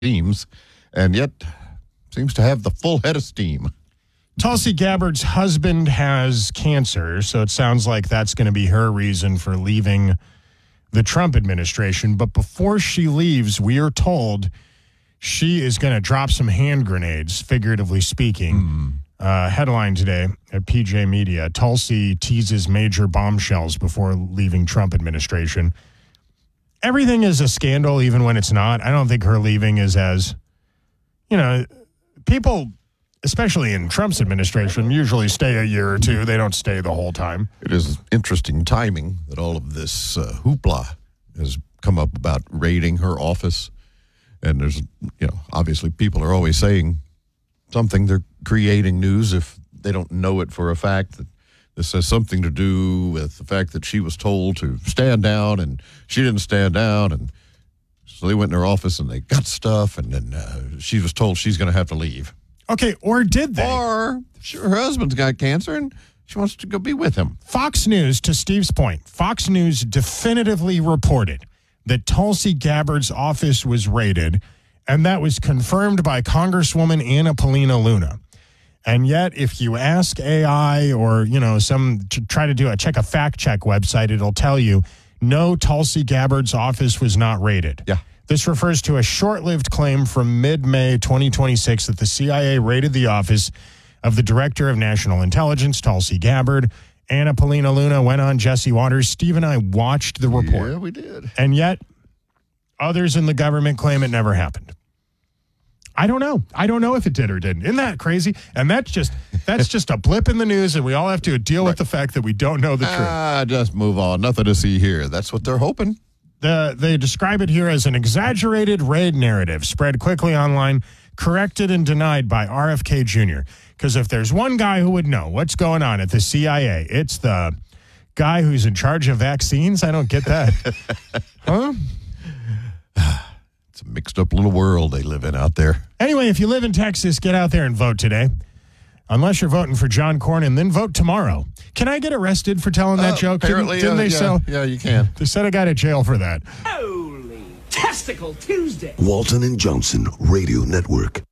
teams, and yet seems to have the full head of steam. Tulsi Gabbard's husband has cancer, so it sounds like that's going to be her reason for leaving the Trump administration. But before she leaves, we are told she is going to drop some hand grenades, figuratively speaking. Headline today at PJ Media, Tulsi teases major bombshells before leaving Trump administration. Everything is a scandal, even when it's not. I don't think her leaving is as, people, especially in Trump's administration, usually stay a year or two. They don't stay the whole time. It is interesting timing that all of this hoopla has come up about raiding her office. And there's, obviously people are always saying something. They're creating news if they don't know it for a fact. That this has something to do with the fact that she was told to stand down and she didn't stand down. And so they went in her office and they got stuff. And then she was told she's going to have to leave. Okay, or did they? Or her husband's got cancer and she wants to go be with him. Fox News, to Steve's point, Fox News definitively reported that Tulsi Gabbard's office was raided, and that was confirmed by Congresswoman Anna Paulina Luna. And yet, if you ask AI or, try to check a fact check website, it'll tell you, no, Tulsi Gabbard's office was not raided. Yeah. This refers to a short-lived claim from mid-May 2026 that the CIA raided the office of the Director of National Intelligence, Tulsi Gabbard. Anna Paulina Luna went on Jesse Waters. Steve and I watched the report. Yeah, we did. And yet, others in the government claim it never happened. I don't know. I don't know if it did or didn't. Isn't that crazy? And that's just a blip in the news, and we all have to deal with the fact that we don't know the truth. Just move on. Nothing to see here. That's what they're hoping. They describe it here as an exaggerated raid narrative spread quickly online, corrected and denied by RFK Jr. Because if there's one guy who would know what's going on at the CIA, it's the guy who's in charge of vaccines. I don't get that. Huh? It's a mixed up little world they live in out there. Anyway, if you live in Texas, get out there and vote today. Unless you're voting for John Cornyn, then vote tomorrow. Can I get arrested for telling that joke? Apparently, didn't they sell? Yeah, you can. They sent a guy to jail for that. Holy Testicle Tuesday. Walton and Johnson Radio Network.